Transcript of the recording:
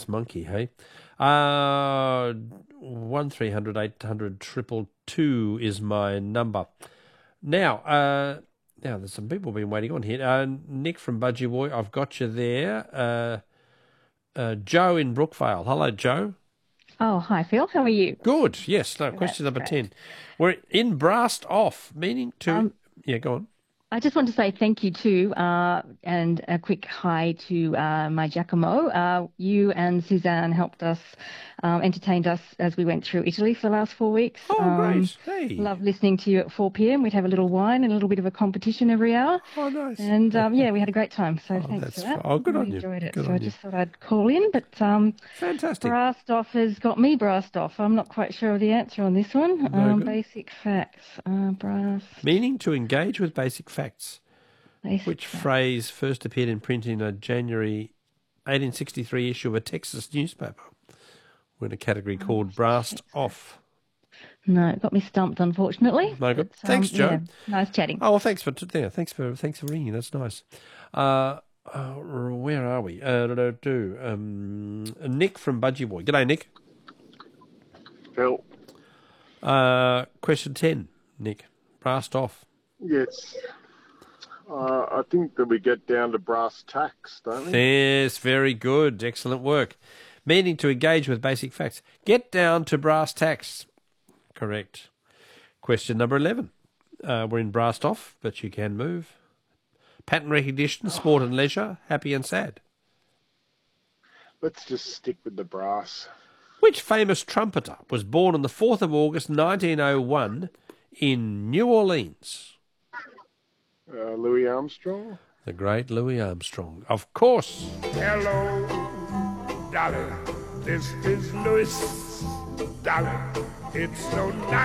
Dance Monkey, hey? 1300 800 222 is my number. Now, there's some people been waiting on here. Nick from Budgie Boy, I've got you there. Joe in Brookvale. Hello, Joe. Oh, hi, Phil. How are you? Good. Yes. No. Question number 10. We're in Brassed Off, meaning to. Yeah, go on. I just want to say thank you too, and a quick hi to my Giacomo. You and Suzanne helped us, entertained us as we went through Italy for the last 4 weeks. Oh, great. Hey. Love listening to you at 4 p.m. We'd have a little wine and a little bit of a competition every hour. Oh, nice. And, we had a great time, so thanks for that. Oh, good on you. Enjoyed it. Good so on I just thought I'd call in, but fantastic. Brassed Off has got me brassed off. I'm not quite sure of the answer on this one. No good. Basic facts. Brass. Meaning to engage with basic facts. Which Facts. phrase first appeared in print in a January 1863 issue of a Texas newspaper? We're in a category called Brassed Off. No, it got me stumped, unfortunately. No good. Thanks, Joe. Yeah, nice chatting. Oh, well, thanks for ringing. That's nice. Where are we? Nick from Budgie Boy. G'day, Nick. Phil. Question 10, Nick. Brassed Off. Yes. I think that we get down to brass tacks, don't we? Yes, very good. Excellent work. Meaning to engage with basic facts. Get down to brass tacks. Correct. Question number 11. We're in Brassed Off, but you can move. Pattern recognition, sport and leisure, happy and sad. Let's just stick with the brass. Which famous trumpeter was born on the 4th of August 1901 in New Orleans? Louis Armstrong? The great Louis Armstrong. Of course. Hello, Dolly. This is Louis. Dolly, it's so nice.